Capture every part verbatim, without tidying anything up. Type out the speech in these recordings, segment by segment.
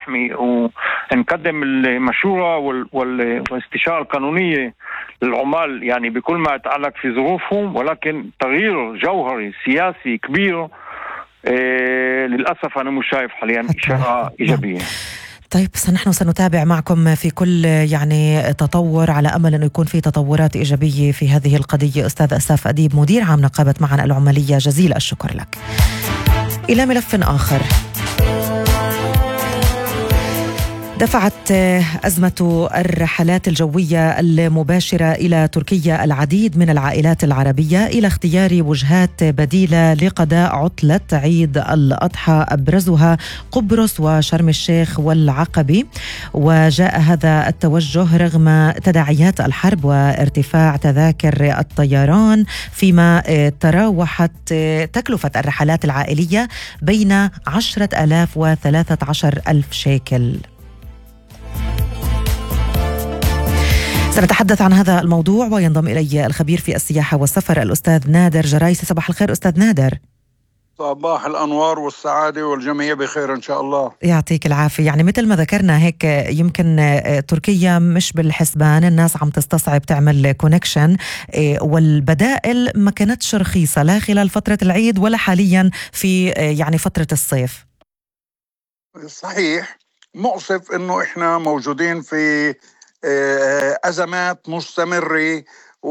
نحمي ونقدم المشورة والاستشارة القانونية للعمال يعني بكل ما يتعلق في ظروفهم، ولكن تغيير جوهري سياسي كبير إيه للأسف أنا مش شايف حاليا إشارة إيجابية. طيب نحن سنتابع معكم في كل يعني تطور على أمل أنه يكون في تطورات إيجابية في هذه القضية. أستاذ أساف أديب مدير عام نقابة معن العمالية، جزيل الشكر لك. إلى ملف آخر، دفعت أزمة الرحلات الجوية المباشرة إلى تركيا العديد من العائلات العربية إلى اختيار وجهات بديلة لقضاء عطلة عيد الأضحى، أبرزها قبرص وشرم الشيخ والعقبة. وجاء هذا التوجه رغم تداعيات الحرب وارتفاع تذاكر الطيران، فيما تراوحت تكلفة الرحلات العائلية بين عشرة آلاف وثلاثة عشر ألف شيكل. سنتحدث عن هذا الموضوع وينضم إلي الخبير في السياحة والسفر الأستاذ نادر جرايسي. صباح الخير أستاذ نادر. صباح الأنوار والسعادة والجميع بخير إن شاء الله. يعطيك العافية. يعني مثل ما ذكرنا هيك يمكن تركيا مش بالحسبان، الناس عم تستصعب تعمل كونكشن، والبدائل ما كانتش رخيصة لا خلال فترة العيد ولا حاليا في يعني فترة الصيف. صحيح، مؤسف إنه إحنا موجودين في أزمات مستمرة،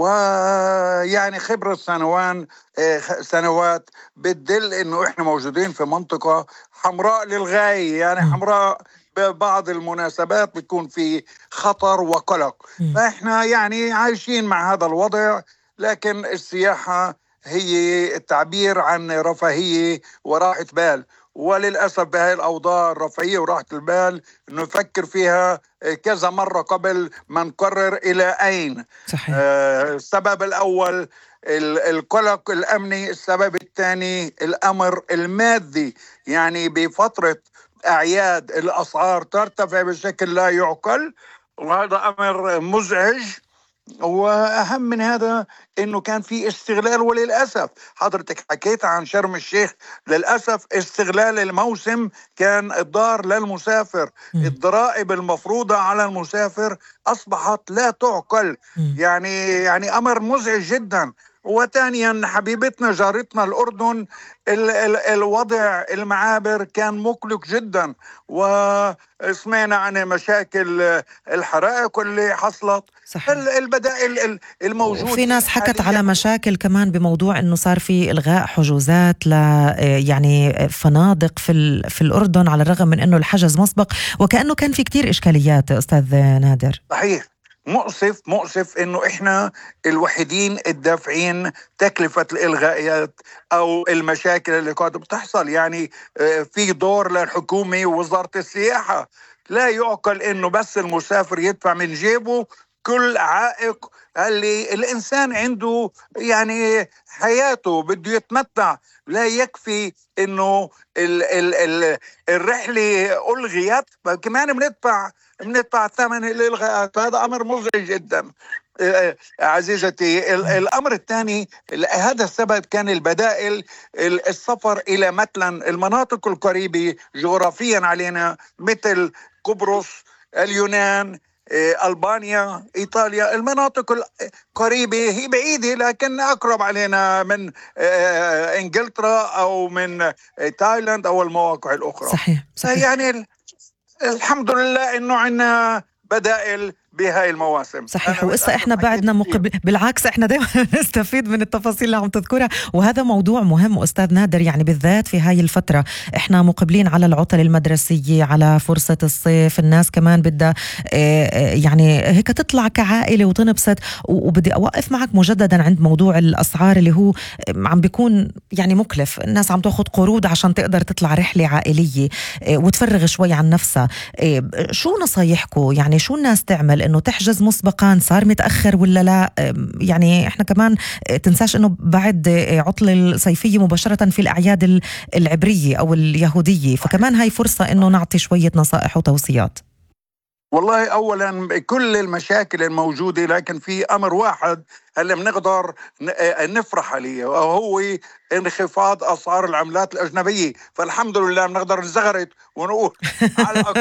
ويعني خبرة سنوان سنوات بتدل إنه إحنا موجودين في منطقة حمراء للغاية، يعني حمراء ببعض المناسبات بتكون في خطر وقلق. فإحنا يعني عايشين مع هذا الوضع، لكن السياحة هي التعبير عن رفاهية وراحة بال، وللأسف بهاي الأوضاع الرفاهية وراحة البال نفكر فيها كذا مرة قبل ما نقرر إلى أين. صحيح. آه السبب الأول القلق الأمني، السبب الثاني الأمر المادي، يعني بفترة أعياد الأسعار ترتفع بشكل لا يعقل، وهذا أمر مزعج. وأهم من هذا إنه كان في استغلال، وللأسف حضرتك حكيت عن شرم الشيخ، للأسف استغلال الموسم كان الضار للمسافر. م. الضرائب المفروضة على المسافر أصبحت لا تعقل، م. يعني يعني أمر مزعج جدا. وثانيا حبيبتنا جارتنا الأردن، ال ال الوضع المعابر كان مقلق جدا، وسمعنا عن مشاكل الحرائق اللي حصلت. صحيح. البدائل الموجودة، في ناس حكت على مشاكل كمان بموضوع انه صار في الغاء حجوزات ل يعني فنادق في في الاردن على الرغم من انه الحجز مسبق، وكانه كان في كتير اشكاليات. استاذ نادر، صحيح، مؤسف مؤسف انه احنا الوحيدين الدافعين تكلفة الالغائيات او المشاكل اللي قاعدة بتحصل. يعني في دور للحكومة ووزارة السياحة. لا يعقل انه بس المسافر يدفع من جيبه كل عائق. اللي الانسان عنده يعني حياته بده يتمتع، لا يكفي انه ال ال ال الرحلة الغيت كمان بندفع بندفع ثمن الالغاءات. هذا امر مزعج جدا. عزيزتي، الامر الثاني، هذا السبب كان البدائل السفر الى مثلا المناطق القريبة جغرافيا علينا مثل قبرص، اليونان، ألبانيا، إيطاليا. المناطق القريبة هي بعيدة لكن أقرب علينا من إنجلترا أو من تايلاند أو المواقع الأخرى. صحيح. صحيح. يعني الحمد لله إنه عنا بدائل بهاي المواسم. صحيح. وإسا إحنا بعدنا مقبل، بالعكس إحنا دائما نستفيد من التفاصيل اللي عم تذكرها، وهذا موضوع مهم أستاذ نادر. يعني بالذات في هاي الفترة إحنا مقبلين على العطل المدرسية، على فرصة الصيف، الناس كمان بدها يعني هيك تطلع كعائلة وتنبسط. وبدي أوقف معك مجددا عند موضوع الأسعار اللي هو عم بيكون يعني مكلف. الناس عم تأخذ قروض عشان تقدر تطلع رحلة عائلية وتفرغ شوي عن نفسها. شو نصايحكم؟ يعني شو الناس تعمل؟ انه تحجز مسبقا صار متأخر ولا لا؟ يعني احنا كمان تنساش انه بعد عطلة الصيفية مباشرة في الاعياد العبرية او اليهودية، فكمان هاي فرصة انه نعطي شوية نصائح وتوصيات. والله أولا كل المشاكل الموجودة، لكن في أمر واحد اللي بنقدر نفرح عليه وهو انخفاض أسعار العملات الأجنبية. فالحمد لله بنقدر نزغرت ونقول على